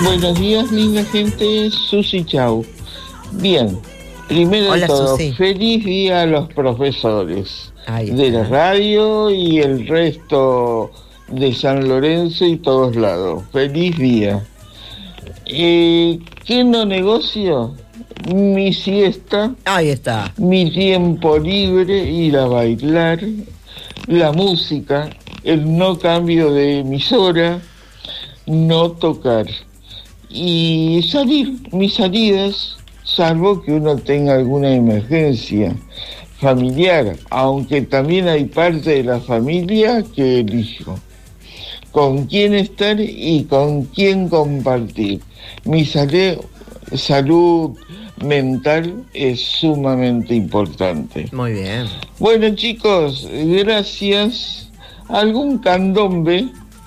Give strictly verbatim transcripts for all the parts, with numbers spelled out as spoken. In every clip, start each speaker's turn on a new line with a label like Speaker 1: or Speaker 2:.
Speaker 1: Buenos días, linda gente. Susi, chau. Bien, primero
Speaker 2: Hola,
Speaker 1: de todo,
Speaker 2: Susi.
Speaker 1: feliz día a los profesores
Speaker 2: Ahí
Speaker 1: de la
Speaker 2: está.
Speaker 1: radio y el resto de San Lorenzo y todos lados. Feliz día. Eh, ¿Qué no negocio? Mi siesta,
Speaker 2: Ahí está.
Speaker 1: mi tiempo libre, ir a bailar, la música, el no cambio de emisora, no tocar. Y salir, mis salidas, salvo que uno tenga alguna emergencia familiar, aunque también hay parte de la familia que elijo con quién estar y con quién compartir. Mi sale- salud mental es sumamente importante.
Speaker 2: Muy bien.
Speaker 1: Bueno, chicos, gracias. ¿Algún candombe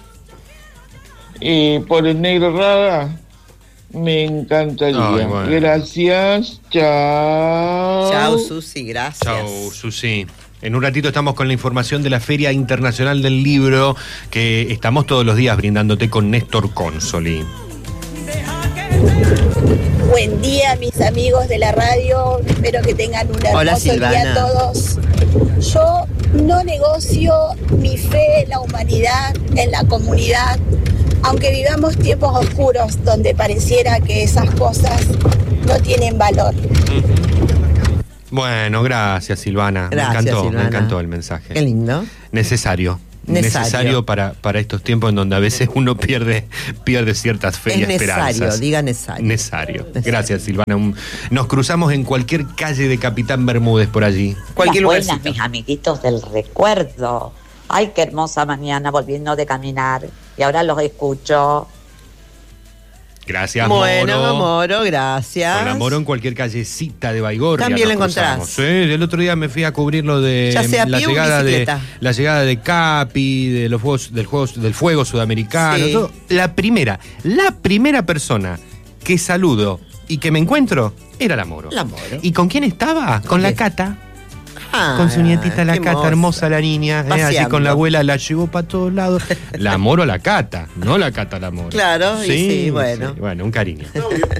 Speaker 1: eh, por el negro Rada? Me encantaría.
Speaker 3: Ay, bueno.
Speaker 1: Gracias. Chao.
Speaker 2: Chao, Susi, gracias.
Speaker 3: Chau, Susi. En un ratito estamos con la información de la Feria Internacional del Libro, que estamos todos los días brindándote con Néstor Consoli.
Speaker 4: Buen día, mis amigos de la radio. Espero que tengan un
Speaker 2: Hola,
Speaker 4: hermoso día
Speaker 2: Silvana.
Speaker 4: todos. Yo no negocio mi fe en la humanidad, en la comunidad, aunque vivamos tiempos oscuros donde pareciera que esas cosas no tienen valor.
Speaker 3: Bueno, gracias, Silvana.
Speaker 2: Gracias,
Speaker 3: me encantó,
Speaker 2: Silvana.
Speaker 3: me encantó el mensaje.
Speaker 2: Qué lindo.
Speaker 3: Necesario.
Speaker 2: Necesario.
Speaker 3: Necesario para, para estos tiempos en donde a veces uno pierde, pierde ciertas fe y
Speaker 2: Es necesario,
Speaker 3: esperanzas.
Speaker 2: diga necesario.
Speaker 3: Necesario.
Speaker 2: Necesario.
Speaker 3: Gracias, Silvana. Un- Nos cruzamos en cualquier calle de Capitán Bermúdez por allí.
Speaker 2: Cualquier
Speaker 5: Las buenas,
Speaker 2: lugarcito.
Speaker 5: mis amiguitos del recuerdo. Ay, qué hermosa mañana volviendo de caminar. Y ahora los escucho.
Speaker 3: Gracias,
Speaker 2: Bueno,
Speaker 3: Moro.
Speaker 2: Moro, gracias.
Speaker 3: Con la Moro en cualquier callecita de Baigorria.
Speaker 2: También
Speaker 3: nos
Speaker 2: la encontrás.
Speaker 3: cruzamos. Sí, el otro día me fui a cubrir lo de
Speaker 2: Ya sea a
Speaker 3: la
Speaker 2: pie o en
Speaker 3: llegada de
Speaker 2: bicicleta.
Speaker 3: la llegada de Capi, de los juegos, del juego, del fuego sudamericano.
Speaker 2: Sí.
Speaker 3: Todo. La primera, la primera persona que saludo y que me encuentro era la Moro.
Speaker 2: La Moro.
Speaker 3: ¿Y con quién estaba? Con la
Speaker 2: quién?
Speaker 3: Cata.
Speaker 2: Ah,
Speaker 3: Con su nietita la
Speaker 2: qué
Speaker 3: Cata,
Speaker 2: moza.
Speaker 3: hermosa la niña, eh, allí
Speaker 2: Paseando.
Speaker 3: con la abuela, la llevó para todos lados. La Moro a la Cata, no la Cata a la Moro.
Speaker 2: Claro, y sí, bueno.
Speaker 3: sí, bueno, un cariño.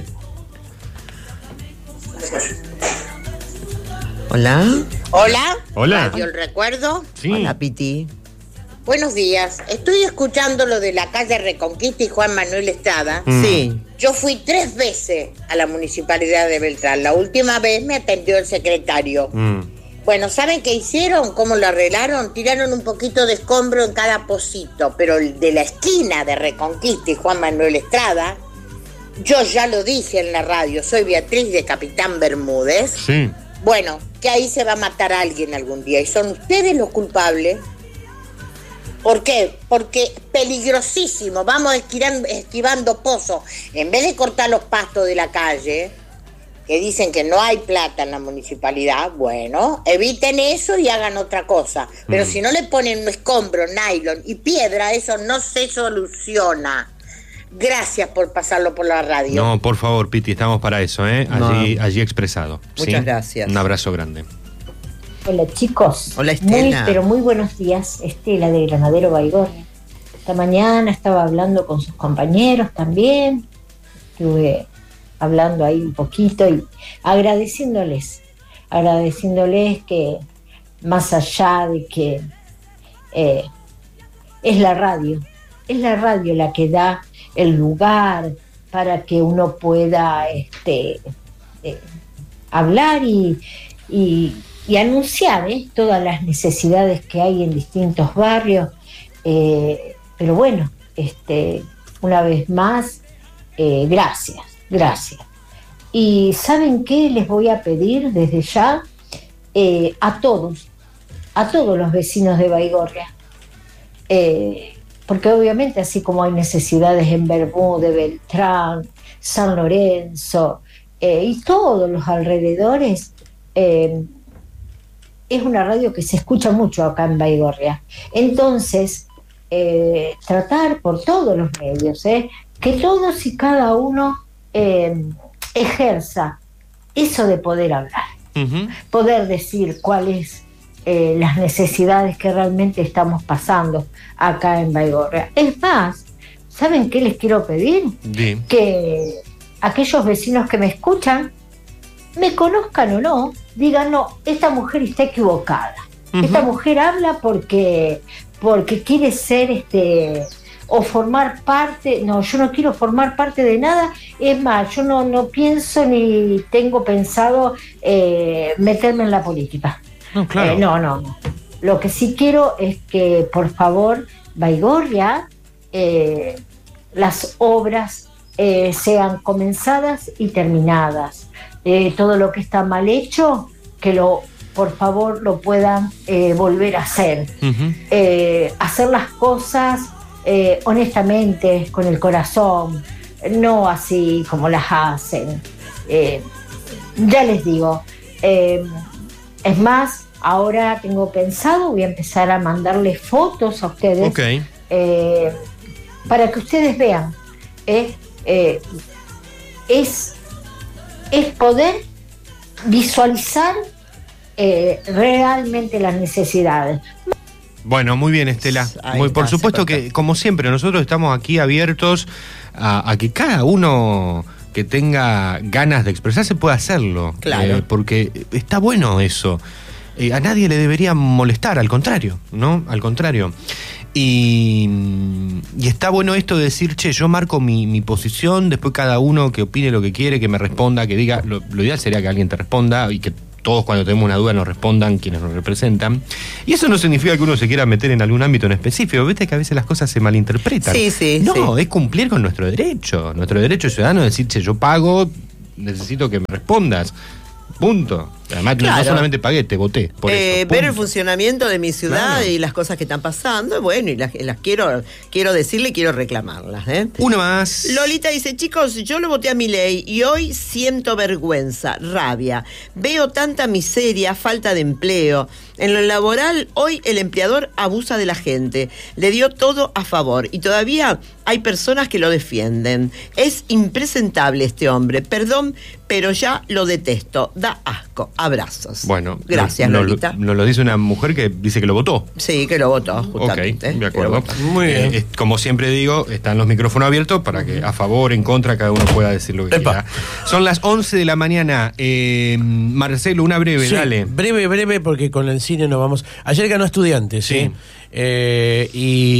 Speaker 2: Hola.
Speaker 6: Hola.
Speaker 3: Hola.
Speaker 6: Radio El Recuerdo.
Speaker 3: Sí.
Speaker 2: Hola, Piti.
Speaker 6: Buenos días. Estoy escuchando lo de la calle Reconquista y Juan Manuel Estrada.
Speaker 3: Mm.
Speaker 2: Sí.
Speaker 6: Yo fui tres veces a la municipalidad de Beltrán. La última vez me atendió el secretario.
Speaker 3: Mm.
Speaker 6: Bueno, ¿saben qué hicieron? ¿Cómo lo arreglaron? Tiraron un poquito de escombro en cada pocito, pero el de la esquina de Reconquista y Juan Manuel Estrada, yo ya lo dije en la radio, soy Beatriz de Capitán Bermúdez.
Speaker 3: Sí.
Speaker 6: Bueno, que ahí se va a matar a alguien algún día y son ustedes los culpables. ¿Por qué? Porque peligrosísimo, vamos esquivando, esquivando pozos. En vez de cortar los pastos de la calle, que dicen que no hay plata en la municipalidad, bueno, eviten eso y hagan otra cosa. Pero
Speaker 3: Mm.
Speaker 6: si no le ponen un escombro, nylon y piedra, eso no se soluciona. Gracias por pasarlo por la radio.
Speaker 3: No, por favor, Piti, estamos para eso, ¿eh? Allí,
Speaker 2: No.
Speaker 3: allí expresado.
Speaker 2: Muchas
Speaker 3: ¿sí?
Speaker 2: gracias.
Speaker 3: Un abrazo grande.
Speaker 7: Hola chicos,
Speaker 2: Hola,
Speaker 7: muy,
Speaker 2: Estela.
Speaker 7: pero muy buenos días, Estela de Granadero Baigorria. Esta mañana estaba hablando con sus compañeros también, estuve hablando ahí un poquito y agradeciéndoles, agradeciéndoles que más allá de que eh, es la radio, es la radio la que da el lugar para que uno pueda este, eh, hablar y, y, y anunciar ¿eh? todas las necesidades que hay en distintos barrios. Eh, pero bueno, este, una vez más, eh, gracias, gracias. Y ¿saben qué les voy a pedir desde ya? Eh, a todos, a todos los vecinos de Baigorria, eh, porque obviamente así como hay necesidades en Bermúdez, Beltrán, San Lorenzo eh, y todos los alrededores, eh, es una radio que se escucha mucho acá en Baigorria. Entonces, eh, tratar por todos los medios, eh, que todos y cada uno eh, ejerza eso de poder hablar,
Speaker 3: Uh-huh.
Speaker 7: poder decir cuáles eh, las necesidades que realmente estamos pasando acá en Baigorria. Es más, ¿saben qué les quiero pedir?
Speaker 3: Sí.
Speaker 7: Que aquellos vecinos que me escuchan, me conozcan o no, digan, no, esta mujer está equivocada. Uh-huh. Esta mujer habla porque, porque quiere ser este o formar parte. No, yo no quiero formar parte de nada. Es más, yo no, no pienso ni tengo pensado eh, meterme en la política.
Speaker 3: No, claro.
Speaker 7: Eh, no, no, no. Lo que sí quiero es que, por favor, Baigorria, eh, las obras eh, sean comenzadas y terminadas. Eh, todo lo que está mal hecho, que lo, por favor, lo puedan eh, volver a hacer. Uh-huh. Eh, hacer las cosas eh, honestamente, con el corazón, no así como las hacen. Eh, ya les digo, eh, es más, ahora tengo pensado, voy a empezar a mandarles fotos a ustedes,
Speaker 3: okay.
Speaker 7: eh, para que ustedes vean. Eh, eh, es, es poder visualizar eh, realmente las necesidades.
Speaker 3: Bueno, muy bien, Estela. Muy, por supuesto que, como siempre, nosotros estamos aquí abiertos a, a que cada uno que tenga ganas de expresarse pueda hacerlo.
Speaker 2: Claro.
Speaker 3: Eh, porque está bueno eso. Eh, a nadie le debería molestar, al contrario, ¿no? Al contrario. Y, y está bueno esto de decir, che, yo marco mi, mi posición, después cada uno que opine lo que quiere, que me responda, que diga, lo, lo ideal sería que alguien te responda y que todos cuando tenemos una duda nos respondan quienes nos representan. Y eso no significa que uno se quiera meter en algún ámbito en específico. Viste que a veces las cosas se malinterpretan.
Speaker 2: Sí, sí,
Speaker 3: No,
Speaker 2: sí.
Speaker 3: es cumplir con nuestro derecho. Nuestro derecho ciudadano es decir, che, yo pago, necesito que me respondas. Punto. Además, claro. No solamente pagué, te voté. Por
Speaker 2: eh,
Speaker 3: eso,
Speaker 2: ver el funcionamiento de mi ciudad,
Speaker 3: claro.
Speaker 2: Y las cosas que están pasando, bueno, y las, las quiero, quiero decirle y quiero reclamarlas. ¿eh?
Speaker 3: Uno más.
Speaker 2: Lolita dice, chicos, yo lo voté a Milei y hoy siento vergüenza, rabia. Veo tanta miseria, falta de empleo. En lo laboral, hoy el empleador abusa de la gente. Le dio todo a favor y todavía hay personas que lo defienden. Es impresentable este hombre. Perdón, pero ya lo detesto. Da asco. Abrazos.
Speaker 3: Bueno,
Speaker 2: gracias,
Speaker 3: no,
Speaker 2: Lolita.
Speaker 3: Nos lo, lo dice una mujer que dice que lo votó.
Speaker 2: Sí, que lo votó, justamente.
Speaker 3: Ok, de acuerdo.
Speaker 8: Muy bien.
Speaker 3: Eh, como siempre digo, están los micrófonos abiertos para que a favor, en contra, cada uno pueda decir lo que
Speaker 8: Epa.
Speaker 3: quiera. Son las once de la mañana. Eh, Marcelo, una breve,
Speaker 8: Sí,
Speaker 3: dale.
Speaker 8: breve, breve, porque con el cine nos vamos. Ayer ganó Estudiantes, ¿sí?
Speaker 3: Sí.
Speaker 8: Eh,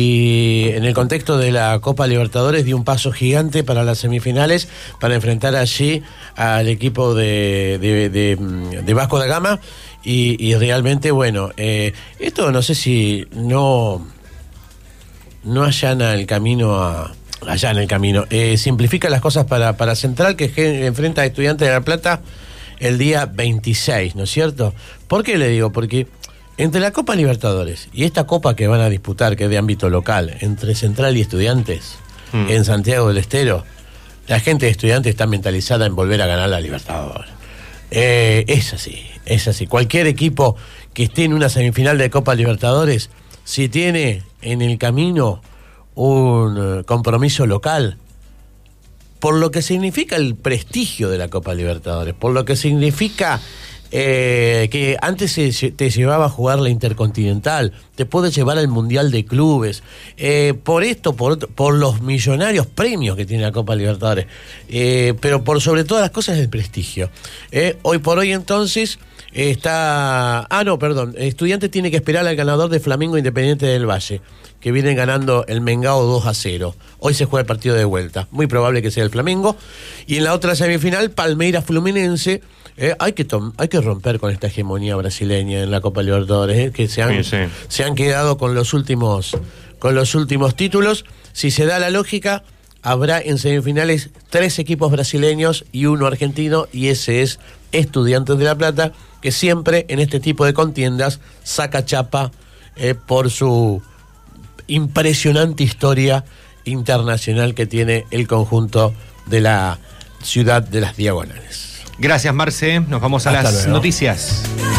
Speaker 8: y en el contexto de la Copa Libertadores dio un paso gigante para las semifinales, para enfrentar allí al equipo de, de, de, de Vasco da Gama. Y, y realmente, bueno, eh, esto no sé si no, no allana el camino a. Allana el camino. Eh, simplifica las cosas para, para Central, que enfrenta a Estudiantes de La Plata el día veintiséis, ¿no es cierto? ¿Por qué le digo? Porque entre la Copa Libertadores y esta Copa que van a disputar, que es de ámbito local, entre Central y Estudiantes, mm. en Santiago del Estero, la gente de Estudiantes está mentalizada en volver a ganar la Libertadores. Eh, es así, es así. Cualquier equipo que esté en una semifinal de Copa Libertadores, si tiene en el camino un compromiso local, por lo que significa el prestigio de la Copa Libertadores, por lo que significa eh, que antes se, te llevaba a jugar la Intercontinental, te puede llevar al Mundial de Clubes, eh, por esto, por, por los millonarios premios que tiene la Copa Libertadores, eh, pero por sobre todas las cosas el prestigio. Eh, hoy por hoy entonces está... Ah, no, perdón, Estudiantes tiene que esperar al ganador de Flamengo Independiente del Valle, que vienen ganando el Mengao dos a cero. Hoy se juega el partido de vuelta. Muy probable que sea el Flamengo. Y en la otra semifinal, Palmeiras Fluminense. Eh, hay que tom- hay que romper con esta hegemonía brasileña en la Copa Libertadores, eh, que se han,
Speaker 3: Sí, sí.
Speaker 8: se han quedado con los últimos con los últimos títulos. Si se da la lógica, habrá en semifinales tres equipos brasileños y uno argentino, y ese es Estudiantes de La Plata, que siempre en este tipo de contiendas saca chapa eh, por su impresionante historia internacional que tiene el conjunto de la ciudad de las Diagonales.
Speaker 3: Gracias, Marce. Nos vamos a
Speaker 8: Hasta
Speaker 3: las
Speaker 8: luego.
Speaker 3: noticias.